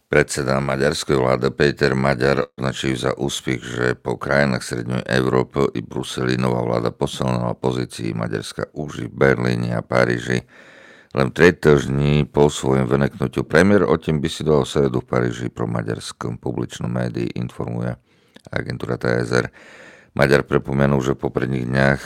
Predseda maďarskej vlády Péter Maďar označil za úspech, že po krajinách Srednej Európy i Bruseli nová vláda posilnila pozícii Maďarska už v Berlíne a Paríži. Len 3 týždni po svojom vyneknutiu premiér o tým besidoval v stredu v Paríži pro maďarskom publičnom médii, informuje agentúra TSR. Maďar pripomenul, že po popredných dňach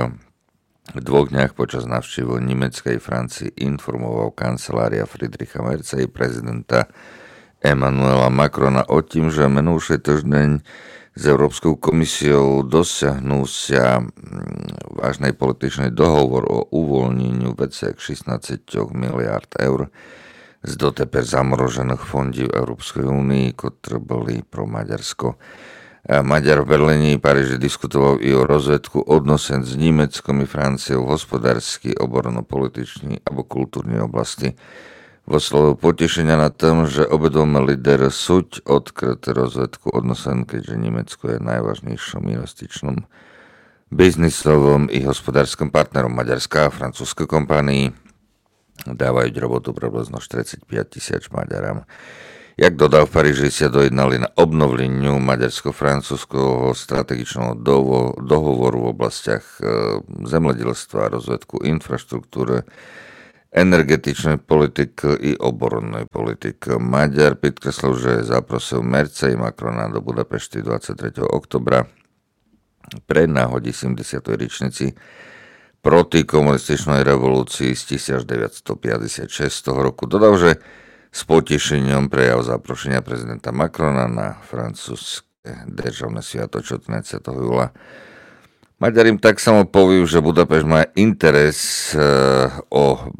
v 2 dňach počas návštevy Nemeckej Francii informoval kancelária Friedricha Merca i prezidenta Emmanuela Macrona o tým, že minulý týždeň s Európskou komisiou dosiahnu sa vážnej političný dohovor o uvoľneniu viac 16 miliárd eur z doteper zamrožených fondí v Európskej únii, ktoré boli pro Maďarsko. Maďar v Berlíne i Paríži diskutoval i o rozvedku odnosen s Nemeckom i Franciou v hospodársky, oborno-političný alebo kultúrnej oblasti. Vo slovu potešenia na tom, že obedvom líder súď odkryt rozvedku odnosen, keďže Nemecko je najvážnejším investičnom biznisovom i hospodárskom partnerom Maďarska a francúzskej kompanii. Dávajú robotu približno 45 000 Maďarom. Jak dodal, v Paríži sa dojednali na obnovleniu maďarsko-francúzského strategičného dohovoru v oblastiach zemledelstva, rozvedku infraštruktúry, energetičnej politiky i oboronnej politiky. Maďar podkreslil, že zaprosil Merca i Macrona do Budapešti 23. oktobra pre náhodí 70. ročnici proti komunističnej revolúcii z 1956 roku. Dodal, že s potešením prejav zaprošenia prezidenta Macrona na francúzske državné sviatočo 13. júla. Maďar im tak samo povie, že Budapešť má interes o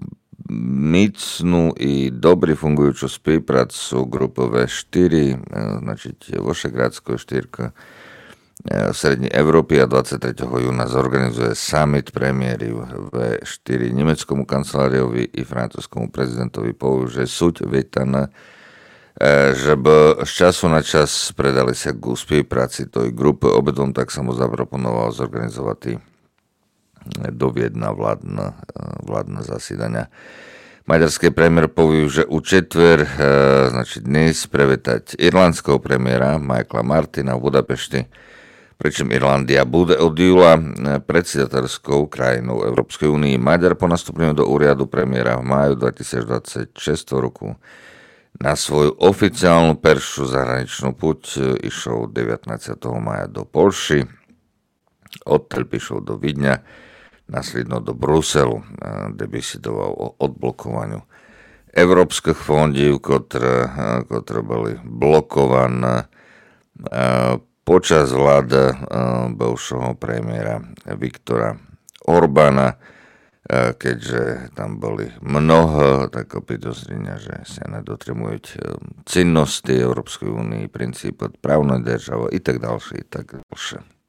micnú i dobrý fungujúcu spoluprácu grupy V4, znači Vošegrádského štyrka v Srednej Európy a 23. júna zorganizuje summit premiéry V4 nemeckému kanceláriovi i francúzskému prezidentovi povie, že súď vítaná, že by z času na čas predali sa k spolupráci toj grupy. Obedom tak sa mu zaproponoval zorganizovať do Viedna vládne zasídania. Maďarský premiér povie, že u četver, znači dnes, privítať irlandského premiéra Michaela Martina v Budapešti, pričom Irlandia bude od júla predsedateľskou krajinou Európskej únii. Maďar po nastúpení do úradu premiéra v máju 2026 roku na svoju oficiálnu peršiu zahraničnú puť išiel 19. mája do Polši, odtiaľ prišiel do Vídňa, následno do Bruselu, kde besidoval o odblokovaniu európskych fondov, ktoré boli blokované počas vlády bivšieho premiéra Viktora Orbána, keďže tam boli mnoho takého podozrenia, že sa nedotrimujú činnosti Európskej únie, princíp právnej državy i tak ďalšie.